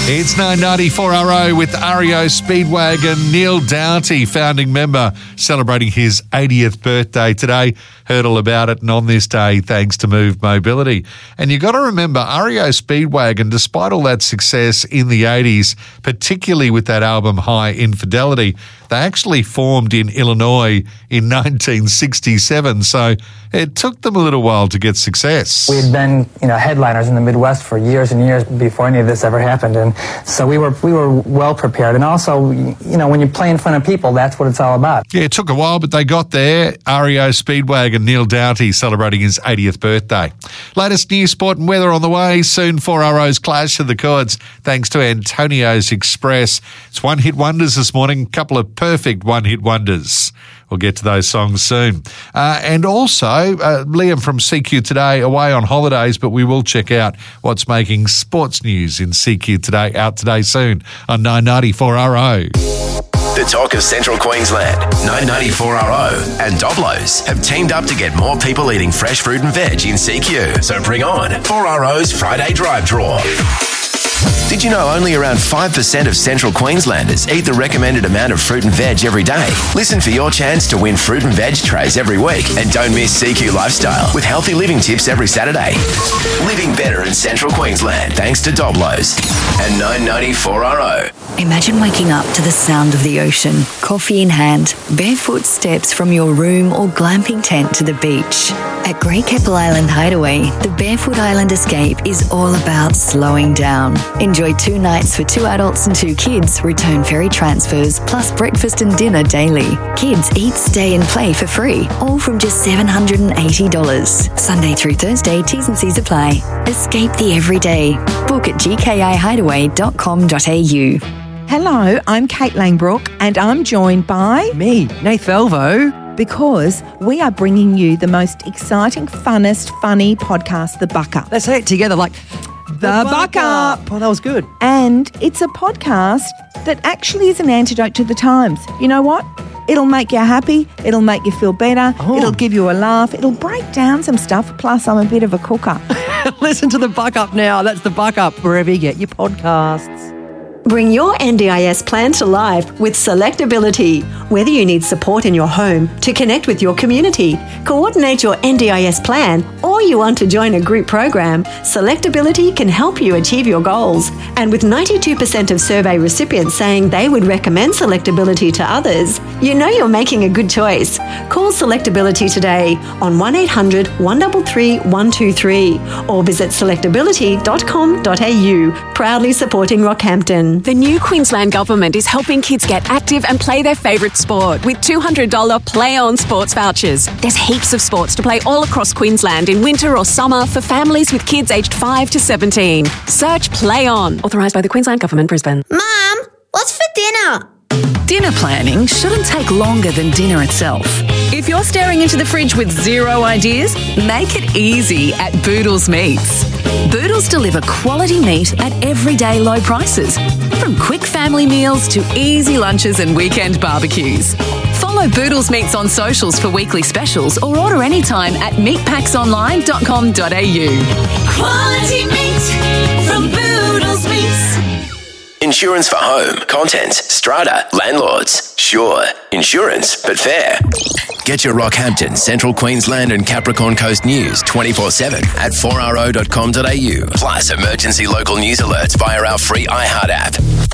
It's 994RO with REO Speedwagon. Neil Doughty, founding member, celebrating his 80th birthday today. Heard all about it, and on this day, thanks to Move Mobility. And you got to remember, REO Speedwagon, despite all that success in the 80s, particularly with that album High Infidelity, they actually formed in Illinois in 1967. So it took them a little while to get success. We had been, headliners in the Midwest for years and years before any of this ever happened, and so we were well prepared. And also, when you play in front of people, that's what it's all about. Yeah, it took a while, but they got there. REO Speedwagon, Neil Doughty celebrating his 80th birthday. Latest news, sport and weather on the way. Soon 4RO's Clash of the Chords, thanks to Antonio's Express. It's one-hit wonders this morning, a couple of perfect one-hit wonders. We'll get to those songs soon. And also, Liam from CQ Today away on holidays, but we will check out what's making sports news in CQ Today out today soon on 994RO. The talk of Central Queensland, 994RO and Doblos have teamed up to get more people eating fresh fruit and veg in CQ. So bring on 4RO's Friday Drive Draw. Did you know only around 5% of Central Queenslanders eat the recommended amount of fruit and veg every day? Listen for your chance to win fruit and veg trays every week, and don't miss CQ Lifestyle with healthy living tips every Saturday. Living better in Central Queensland thanks to Doblos and 994RO. Imagine waking up to the sound of the ocean, coffee in hand, barefoot steps from your room or glamping tent to the beach. At Great Keppel Island Hideaway, the Barefoot Island Escape is all about slowing down. Enjoy 2 nights for 2 adults and 2 kids, return ferry transfers, plus breakfast and dinner daily. Kids eat, stay and play for free, all from just $780. Sunday through Thursday, T's and C's apply. Escape the everyday. Book at gkihideaway.com.au. Hello, I'm Kate Langbrook and I'm joined by... me, Nath Velvo. Because we are bringing you the most exciting, funnest, funny podcast, The Buck Up. Let's say it together like... The Buck Up. Oh, that was good. And it's a podcast that actually is an antidote to the times. You know what? It'll make you happy. It'll make you feel better. Oh. It'll give you a laugh. It'll break down some stuff. Plus, I'm a bit of a cooker. Listen to The Buck Up now. That's The Buck Up, wherever you get your podcasts. Bring your NDIS plan to life with Selectability. Whether you need support in your home to connect with your community, coordinate your NDIS plan, or you want to join a group program, Selectability can help you achieve your goals. And with 92% of survey recipients saying they would recommend Selectability to others, you know you're making a good choice. Call Selectability today on 1800 133 123 or visit selectability.com.au, proudly supporting Rockhampton. The new Queensland Government is helping kids get active and play their favourite sport with $200 Play On sports vouchers. There's heaps of sports to play all across Queensland in winter or summer for families with kids aged 5 to 17. Search Play On. Authorised by the Queensland Government, Brisbane. Mum, what's for dinner? Dinner planning shouldn't take longer than dinner itself. If you're staring into the fridge with zero ideas, make it easy at Boodles Meats. Boodles deliver quality meat at everyday low prices, from quick family meals to easy lunches and weekend barbecues. Follow Boodles Meats on socials for weekly specials or order anytime at meatpacksonline.com.au. Quality meat from Boodles Meats. Insurance for home, contents, strata, landlords. Sure, insurance, but fair. Get your Rockhampton, Central Queensland and Capricorn Coast news 24/7 at 4ro.com.au. Plus emergency local news alerts via our free iHeart app.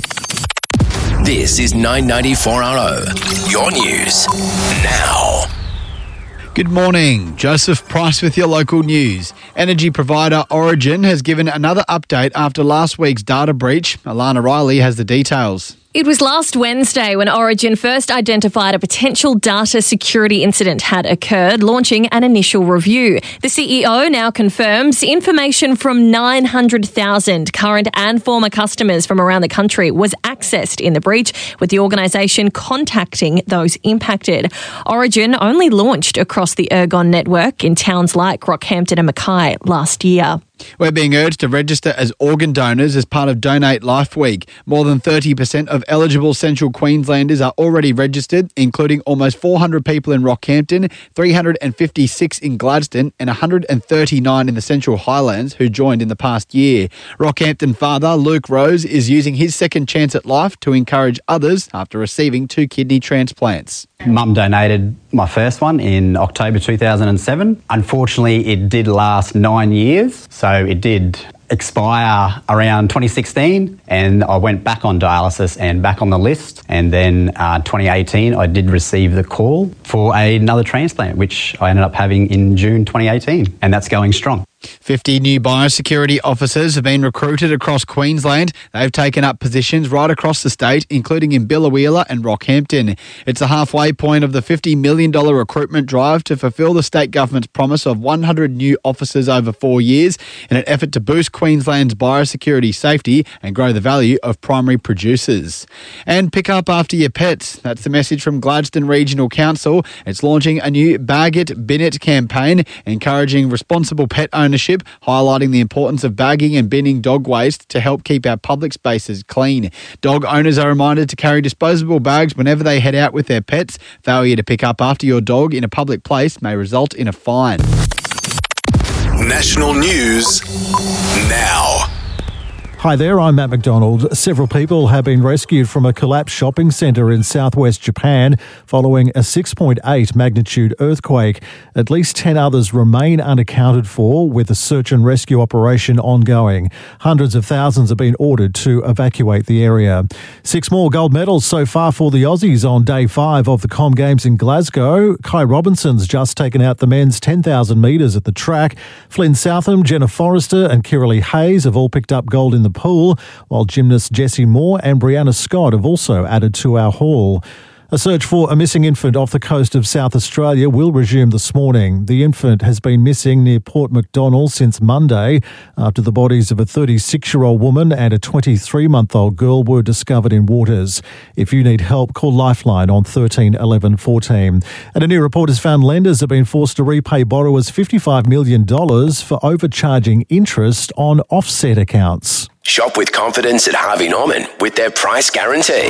This is 994RO, your news now. Good morning. Joseph Price with your local news. Energy provider Origin has given another update after last week's data breach. Alana Riley has the details. It was last Wednesday when Origin first identified a potential data security incident had occurred, launching an initial review. The CEO now confirms information from 900,000 current and former customers from around the country was accessed in the breach, with the organisation contacting those impacted. Origin only launched across the Ergon network in towns like Rockhampton and Mackay last year. We're being urged to register as organ donors as part of Donate Life Week. More than 30% of eligible Central Queenslanders are already registered, including almost 400 people in Rockhampton, 356 in Gladstone and 139 in the Central Highlands who joined in the past year. Rockhampton father Luke Rose is using his second chance at life to encourage others after receiving 2 kidney transplants. Mum donated my first one in October 2007. Unfortunately, it did last 9 years, so it did expire around 2016, and I went back on dialysis and back on the list, and then 2018 I did receive the call for another transplant, which I ended up having in June 2018, and that's going strong. 50 new biosecurity officers have been recruited across Queensland. They've taken up positions right across the state, including in Biloela and Rockhampton. It's the halfway point of the $50 million recruitment drive to fulfil the state government's promise of 100 new officers over 4 years in an effort to boost Queensland's biosecurity safety and grow the value of primary producers. And pick up after your pets. That's the message from Gladstone Regional Council. It's launching a new Bag It, Bin It campaign, encouraging responsible pet ownership, highlighting the importance of bagging and binning dog waste to help keep our public spaces clean. Dog owners are reminded to carry disposable bags whenever they head out with their pets. Failure to pick up after your dog in a public place may result in a fine. National news now. Hi there, I'm Matt McDonald. Several people have been rescued from a collapsed shopping centre in southwest Japan following a 6.8 magnitude earthquake. At least 10 others remain unaccounted for, with a search and rescue operation ongoing. Hundreds of thousands have been ordered to evacuate the area. 6 more gold medals so far for the Aussies on day 5 of the Com Games in Glasgow. Kai Robinson's just taken out the men's 10,000 metres at the track. Flynn Southam, Jenna Forrester and Kiralee Hayes have all picked up gold in the pool, while gymnasts Jessie Moore and Brianna Scott have also added to our haul. A search for a missing infant off the coast of South Australia will resume this morning. The infant has been missing near Port Macdonnell since Monday after the bodies of a 36-year-old woman and a 23-month-old girl were discovered in waters. If you need help, call Lifeline on 13 11 14. And a new report has found lenders have been forced to repay borrowers $55 million for overcharging interest on offset accounts. Shop with confidence at Harvey Norman with their price guarantee.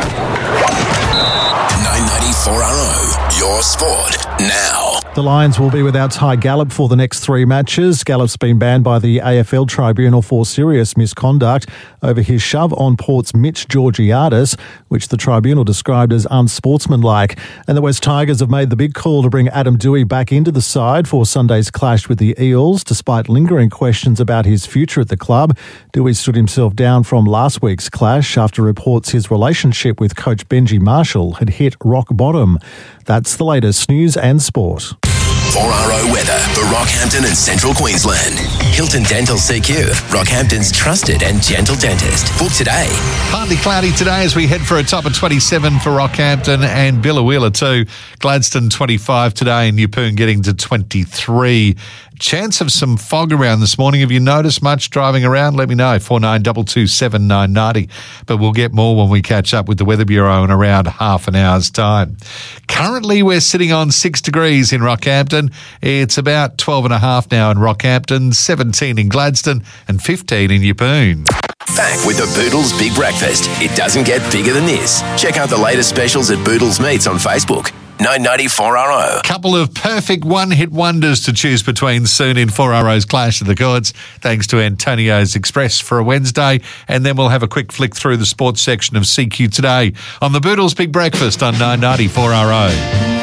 994RO, your sport now. The Lions will be without Ty Gallup for the next 3 matches. Gallup's been banned by the AFL Tribunal for serious misconduct over his shove on Port's Mitch Georgiadis, which the tribunal described as unsportsmanlike. And the West Tigers have made the big call to bring Adam Doueihi back into the side for Sunday's clash with the Eels, despite lingering questions about his future at the club. Doueihi stood himself down from last week's clash after reports his relationship with coach Benji Marshall had hit rock bottom. That's the latest news and sport. 4RO weather for Rockhampton and Central Queensland. Hilton Dental CQ, Rockhampton's trusted and gentle dentist. Book today. Partly cloudy today as we head for a top of 27 for Rockhampton and Biloela too. Gladstone 25 today and Yeppoon getting to 23. Chance of some fog around this morning. Have you noticed much driving around? Let me know. 4922 7990. But we'll get more when we catch up with the Weather Bureau in around half an hour's time. Currently, we're sitting on 6 degrees in Rockhampton. It's about 12 and a half now in Rockhampton, 17 in Gladstone and 15 in Yeppoon. Back with the Boodles Big Breakfast. It doesn't get bigger than this. Check out the latest specials at Boodles Meats on Facebook. 994RO. Couple of perfect one-hit wonders to choose between soon in 4RO's Clash of the Gods, thanks to Antonio's Express for a Wednesday. And then we'll have a quick flick through the sports section of CQ Today on the Boodles Big Breakfast on 994RO.